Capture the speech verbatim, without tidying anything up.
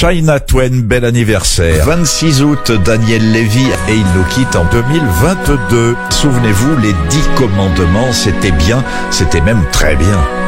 Shania Twain, bel anniversaire. vingt-six août, Daniel Levy, et il nous quitte en deux mille vingt-deux. Souvenez-vous, les dix commandements, c'était bien, c'était même très bien.